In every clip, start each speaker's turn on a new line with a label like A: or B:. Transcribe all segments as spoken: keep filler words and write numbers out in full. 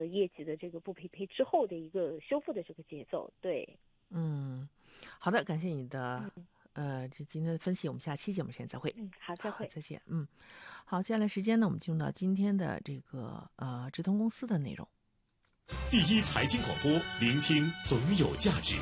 A: 业绩的这个不匹配之后的一个修复的这个节奏。对，
B: 嗯，好的，感谢你的
A: 嗯
B: 呃这今天的分析，我们下期节目时间再会。
A: 嗯，好，再
B: 好，
A: 会。
B: 再见。嗯，好，接下来时间呢，我们进入到今天的这个呃直通公司的内容。
C: 第一财经广播，聆听总有价值。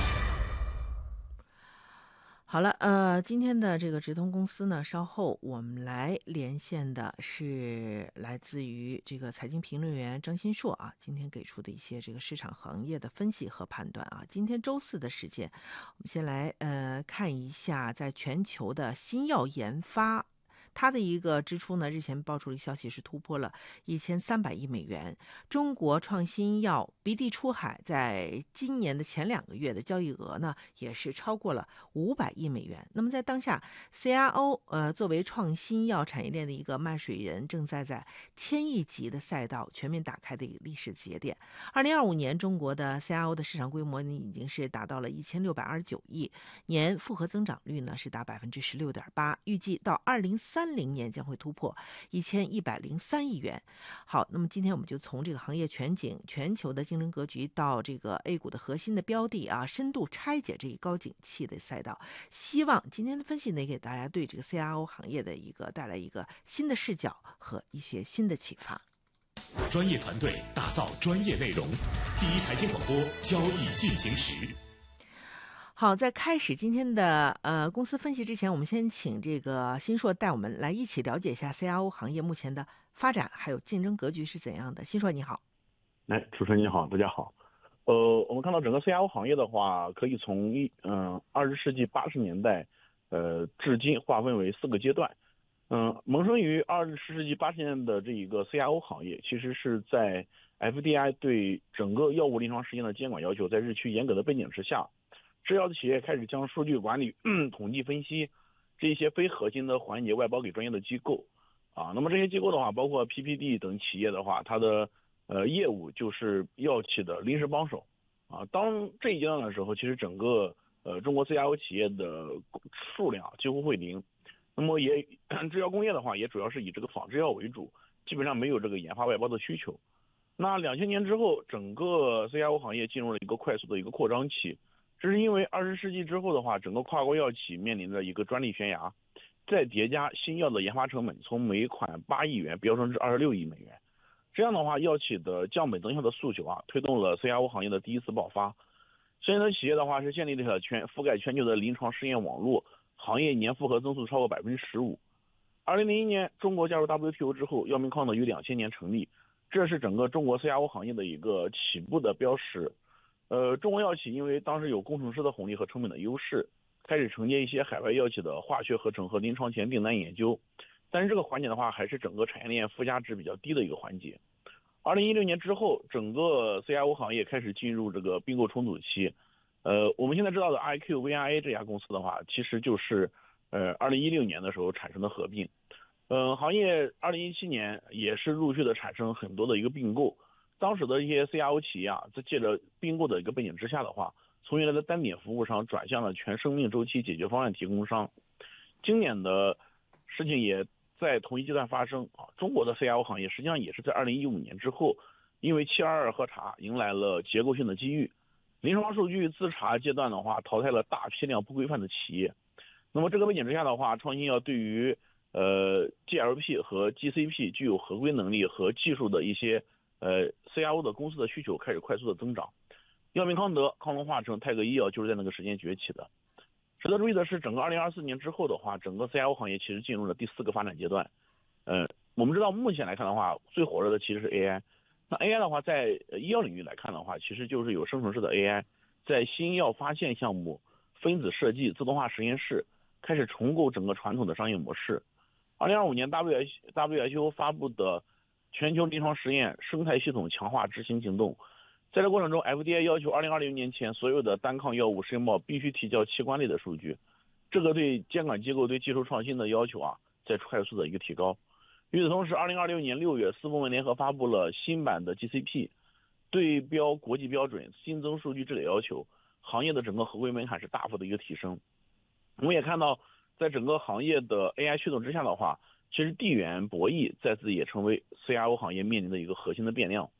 B: 好了，呃，今天的这个直通公司呢，稍后我们来连线的是来自于这个财经评论员张新硕啊，今天给出的一些这个市场行业的分析和判断啊。今天周四的时间，我们先来呃看一下在全球的新药研发。它的一个支出呢，日前爆出的消息是突破了一千三百亿美元。中国创新药鼻涕出海，在今年的前两个月的交易额呢，也是超过了五百亿美元。那么在当下 ，C R O 呃作为创新药产业链的一个卖水人，正在在千亿级的赛道全面打开的一个历史节点。二零二五年，中国的 C R O 的市场规模呢，已经是达到了一千六百二十九亿，年复合增长率呢是达百分之十六点八，预计到二零三零年将会突破一千一百零三亿元。好，那么今天我们就从这个行业全景、全球的竞争格局到这个 A 股的核心的标的啊，深度拆解这一高景气的赛道。希望今天的分析呢，给大家对这个 C R O 行业的一个带来一个新的视角和一些新的启发。
C: 专业团队打造专业内容，第一财经广播，交易进行时。
B: 好，在开始今天的呃公司分析之前，我们先请这个新硕带我们来一起了解一下 C R O 行业目前的发展还有竞争格局是怎样的。新硕你好。
D: 来，主持人你好，大家好。呃，我们看到整个 C R O 行业的话，可以从一嗯二十世纪八十年代呃至今划分为四个阶段。嗯、呃，萌生于二十世纪八十年的这一个 C R O 行业，其实是在 F D I 对整个药物临床实验的监管要求在日趋严格的背景之下，制药的企业开始将数据管理、统计分析这些非核心的环节外包给专业的机构啊。那么这些机构的话，包括 P P D 等企业的话，它的呃业务就是药企的临时帮手啊。当这一阶段的时候，其实整个呃中国 C R O 企业的数量几乎会零。那么也制药工业的话，也主要是以这个仿制药为主，基本上没有这个研发外包的需求。那两千年之后，整个 C R O 行业进入了一个快速的一个扩张期。这是因为二十世纪之后的话，整个跨国药企面临着一个专利悬崖，再叠加新药的研发成本从每款八亿元飙升至二十六亿美元，这样的话，药企的降本增效的诉求啊，推动了 C R O 行业的第一次爆发。相应的企业的话是建立了全覆盖全球的临床试验网络，行业年复合增速超过百分之十五。二零零一年，中国加入 W T O 之后，药明康德于两千年成立，这是整个中国 C R O 行业的一个起步的标识。呃，中国药企因为当时有工程师的红利和成本的优势，开始承接一些海外药企的化学合成和临床前订单研究，但是这个环节的话，还是整个产业链附加值比较低的一个环节。二零一六年之后，整个 C R O 行业开始进入这个并购重组期。呃，我们现在知道的 I Q V R A 这家公司的话，其实就是呃二零一六年的时候产生的合并。呃，行业二零一七年也是陆续的产生很多的一个并购。当时的一些 C R O 企业啊，在借着并购的一个背景之下的话，从原来的单点服务商转向了全生命周期解决方案提供商。经典的事情也在同一阶段发生啊。中国的 C R O 行业实际上也是在二零一五年之后，因为七二二核查迎来了结构性的机遇。临床数据自查阶段的话，淘汰了大批量不规范的企业。那么这个背景之下的话，创新药对于呃 G L P 和 G C P 具有合规能力和技术的一些呃 C R O 的公司的需求开始快速的增长。药明康德、康龙化成、泰格医药就是在那个时间崛起的。值得注意的是，整个二零二四年之后的话，整个 C R O 行业其实进入了第四个发展阶段。呃，我们知道目前来看的话，最火热的其实是 A I。那 A I 的话，在医药领域来看的话，其实就是有生成式的 A I， 在新药发现项目、分子设计、自动化实验室开始重构整个传统的商业模式。二零二五年 W H O 发布的全球临床实验生态系统强化执行行动，在这过程中 F D A 要求二零二零年前所有的单抗药物申报必须提交器官类的数据，这个对监管机构对技术创新的要求啊，在快速的一个提高。与此同时，二零二六年六月，四部门联合发布了新版的 G C P， 对标国际标准，新增数据治理要求，行业的整个合规门槛是大幅的一个提升。我们也看到，在整个行业的 A I 驱动之下的话，其实地缘博弈再次也成为 C R O 行业面临的一个核心的变量。